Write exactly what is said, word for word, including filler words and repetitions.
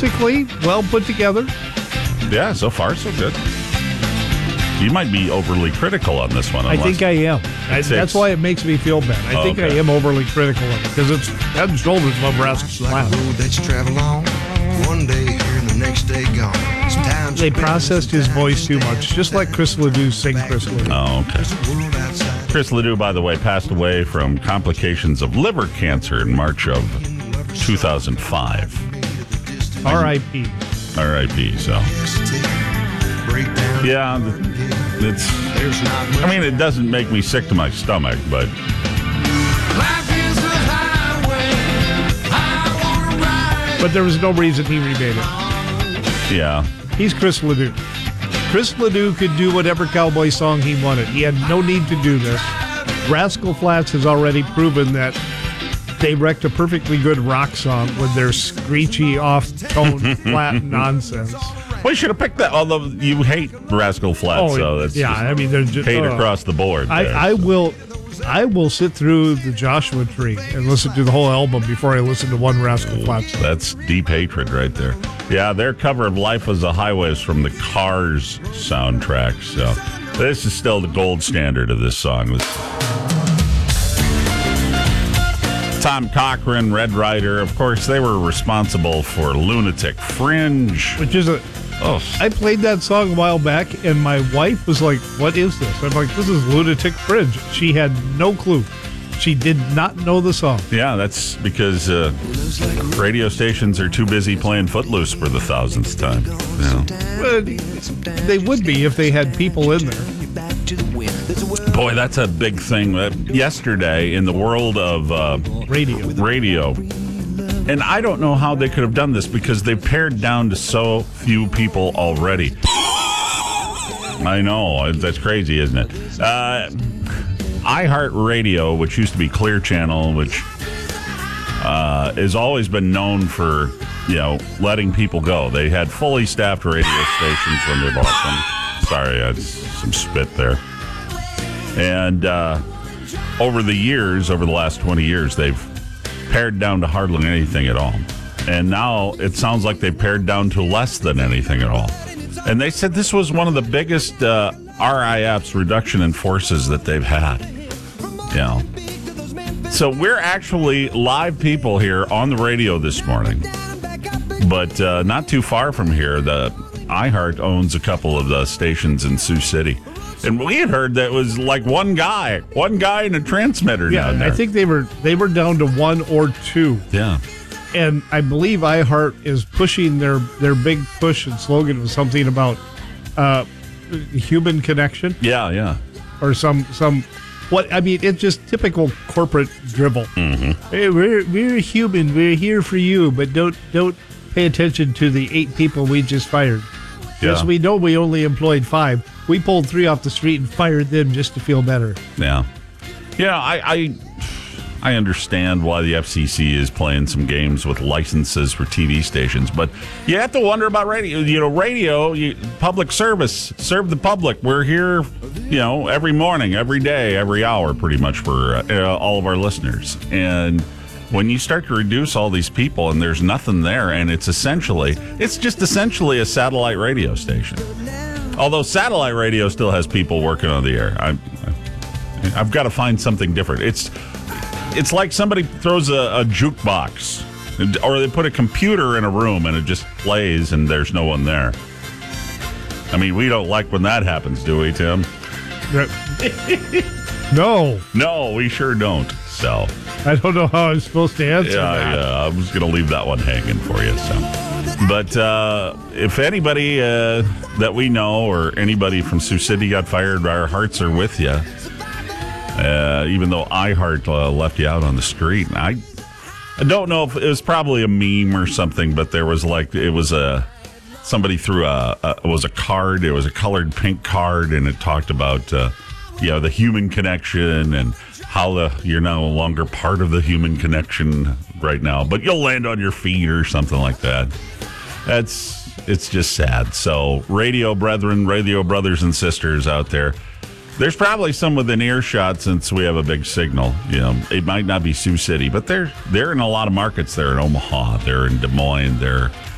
musically well put together. Yeah, so far so good. You might be overly critical on this one. I think I am. I, that's why it makes me feel bad. I oh, think okay. I am overly critical of it because it's head and shoulders above Rascal Like Flatts. a road that you travel on, one day here and the next day gone. Sometimes They processed his voice too much, just like Chris Ledoux sing Chris Ledoux. Oh, okay. Chris Ledoux, by the way, passed away from complications of liver cancer in March of two thousand five. R I P R I P So, yeah, it's. I mean, it doesn't make me sick to my stomach, but. But there was no reason he remade it. Yeah. He's Chris Ledoux. Chris Ledoux could do whatever cowboy song he wanted. He had no need to do this. Rascal Flatts has already proven that they wrecked a perfectly good rock song with their screechy, off-tone, flat nonsense. Well, you should have picked that, although you hate Rascal Flatts, Oh, so that's yeah, just I mean, they're just hate uh, across the board. I, there, I so. will, I will sit through the Joshua Tree and listen to the whole album before I listen to one Rascal Flatts song. That's deep hatred right there. Yeah, their cover of Life as a Highway is from the Cars soundtrack, so this is still the gold standard of this song. This Tom Cochrane, Red Rider, of course, they were responsible for Lunatic Fringe. Which is a... Oh, I played that song a while back, and my wife was like, what is this? I'm like, this is Lunatic Fringe. She had no clue. She did not know the song. yeah, that's because uh, radio stations are too busy playing Footloose for the thousandth time. Yeah. But they would be if they had people in there. Boy, that's a big thing. Uh, yesterday, in the world of uh, Radio. radio, and I don't know how they could have done this because they've pared down to so few people already. I know. That's crazy, isn't it? Uh, iHeartRadio, which used to be Clear Channel, which uh, has always been known for, you know, letting people go. They had fully staffed radio stations when they bought them. Sorry, I had some spit there. And uh, over the years, over the last twenty years, they've pared down to hardly anything at all. And now it sounds like they pared down to less than anything at all. And they said this was one of the biggest uh, R I Fs, reduction in forces, that they've had. You know. So we're actually live people here on the radio this morning. But uh, not too far from here, the iHeart owns a couple of the stations in Sioux City. And we had heard that it was like one guy, one guy in a transmitter Yeah, down there. I think they were they were down to one or two. Yeah. And I believe iHeart is pushing their, their big push and slogan was something about uh, human connection Yeah, yeah. or some some what I mean. It's just typical corporate drivel. Mm-hmm. Hey, we're we're human. We're here for you, but don't don't pay attention to the eight people we just fired. Yeah. Yes, we know we only employed five. We pulled three off the street and fired them just to feel better. Yeah. Yeah, I, I I understand why the F C C is playing some games with licenses for T V stations, but you have to wonder about radio. You know, radio, you, public service, serve the public. We're here, you know, every morning, every day, every hour, pretty much for uh, all of our listeners. And when you start to reduce all these people and there's nothing there, and it's essentially, it's just essentially a satellite radio station. Although satellite radio still has people working on the air. I, I, I've got to find something different. It's it's like somebody throws a, a jukebox, or they put a computer in a room and it just plays and there's no one there. I mean, we don't like when that happens, do we, Tim? No. No, we sure don't. So I don't know how I'm supposed to answer yeah, that. yeah, I was going to leave that one hanging for you. So, but uh, if anybody uh, that we know or anybody from Sioux City got fired, our hearts are with you. Uh, even though iHeart uh, left you out on the street, I I don't know if it was probably a meme or something, but there was like it was a somebody threw a, a it was a card. It was a colored pink card, and it talked about uh, you know the human connection and how the you're no longer part of the human connection right now, but you'll land on your feet or something like that. That's it's just sad. So, radio brethren, radio brothers and sisters out there. There's probably some within earshot since we have a big signal. You know, it might not be Sioux City, but they're they're in a lot of markets. They're in Omaha, they're in Des Moines, they're